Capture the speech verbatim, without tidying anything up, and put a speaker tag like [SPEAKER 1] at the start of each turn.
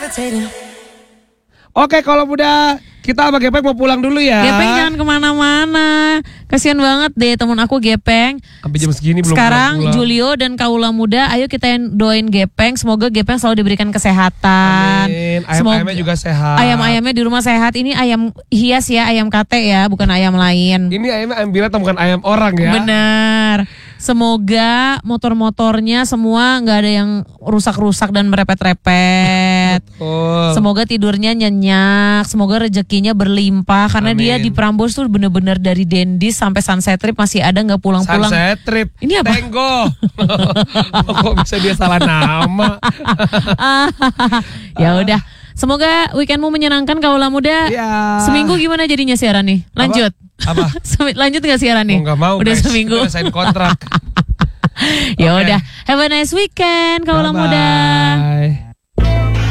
[SPEAKER 1] Oke, kalau muda kita sama Gepeng mau pulang dulu ya.
[SPEAKER 2] Gepeng jangan kemana-mana. Kasian banget deh temen aku Gepeng.
[SPEAKER 1] Sampai jam segini belum
[SPEAKER 2] Sekarang
[SPEAKER 1] pulang-pulang.
[SPEAKER 2] Julio dan Kaula Muda, ayo kita yang doain Gepeng. Semoga Gepeng selalu diberikan kesehatan.
[SPEAKER 1] Amin. Ayam-ayamnya juga sehat.
[SPEAKER 2] Ayam-ayamnya di rumah sehat. Ini ayam hias ya, ayam kate ya, bukan ayam lain.
[SPEAKER 1] Ini ayamnya ayam binatang bukan ayam orang ya.
[SPEAKER 2] Benar. Semoga motor-motornya semua nggak ada yang rusak-rusak dan merepet-repet.
[SPEAKER 1] Betul.
[SPEAKER 2] Semoga tidurnya nyenyak, semoga rezekinya berlimpah karena
[SPEAKER 1] Amin.
[SPEAKER 2] dia di Prambors tuh bener-bener dari Dendis sampai Sunset Trip masih ada nggak pulang-pulang.
[SPEAKER 1] Sunset Trip.
[SPEAKER 2] Ini apa?
[SPEAKER 1] Tenggo. Kok bisa dia salah nama?
[SPEAKER 2] Ya udah. Semoga weekendmu menyenangkan Kaula Muda.
[SPEAKER 1] Iya.
[SPEAKER 2] Seminggu gimana jadinya siaran nih? Lanjut.
[SPEAKER 1] Apa?
[SPEAKER 2] Lanjut nggak siaran nih?
[SPEAKER 1] Oh, nggak mau.
[SPEAKER 2] Udah
[SPEAKER 1] guys.
[SPEAKER 2] seminggu.
[SPEAKER 1] Udah sign kontrak.
[SPEAKER 2] Ya
[SPEAKER 1] Oke.
[SPEAKER 2] udah. Have a nice weekend Kaula Muda.
[SPEAKER 1] Bye.